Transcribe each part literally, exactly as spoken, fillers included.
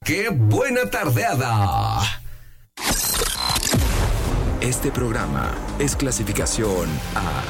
¡Qué buena tardeada! Este programa es clasificación A.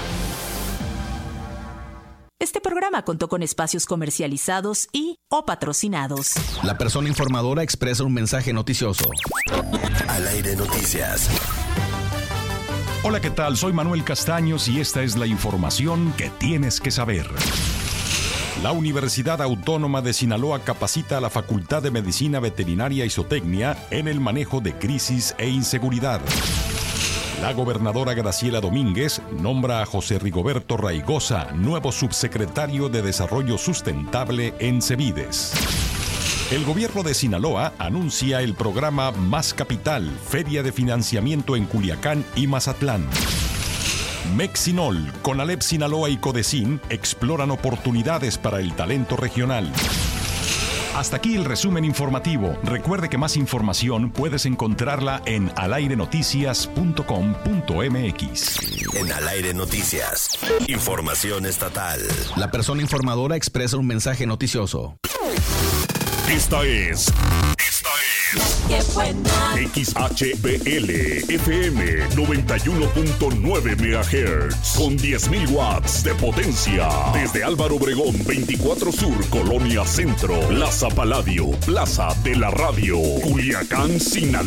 Este programa contó con espacios comercializados y o patrocinados. La persona informadora expresa un mensaje noticioso. Al aire noticias. Hola, ¿qué tal? Soy Manuel Castaños y esta es la información que tienes que saber. La Universidad Autónoma de Sinaloa capacita a la Facultad de Medicina Veterinaria y Zootecnia en el manejo de crisis e inseguridad. La gobernadora Graciela Domínguez nombra a José Rigoberto Raigosa nuevo subsecretario de Desarrollo Sustentable en Cevides. El gobierno de Sinaloa anuncia el programa Más Capital, Feria de Financiamiento en Culiacán y Mazatlán. Mexinol, Conalep Sinaloa y Codecin exploran oportunidades para el talento regional. Hasta aquí el resumen informativo. Recuerde que más información puedes encontrarla en al aire noticias punto com punto m x. En Al Aire Noticias, información estatal. La persona informadora expresa un mensaje noticioso. Esta es... Esta es... ¡Qué buena! X H B L F M noventa y uno punto nueve megahertz con diez mil watts de potencia. Desde Álvaro Obregón veinticuatro Sur, Colonia Centro, Plaza Paladio, Plaza de la Radio, Culiacán, Sinaloa.